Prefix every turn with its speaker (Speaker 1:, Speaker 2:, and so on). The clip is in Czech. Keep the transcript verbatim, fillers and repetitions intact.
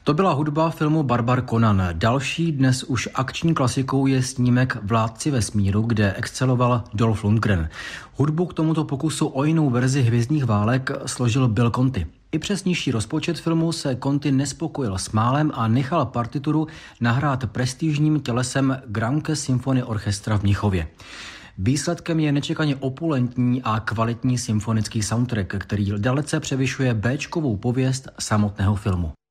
Speaker 1: To byla hudba filmu Barbar Conan. Další, dnes už akční klasikou je snímek Vládci vesmíru, kde exceloval Dolph Lundgren. Hudbu k tomuto pokusu o jinou verzi Hvězdných válek složil Bill Conti. I přes nižší rozpočet filmu se Conti nespokojil s málem a nechal partituru nahrát prestižním tělesem Gramke Symphony Orchestra v Mnichově. Výsledkem je nečekaně opulentní a kvalitní symfonický soundtrack, který dalece převyšuje béčkovou pověst samotného filmu.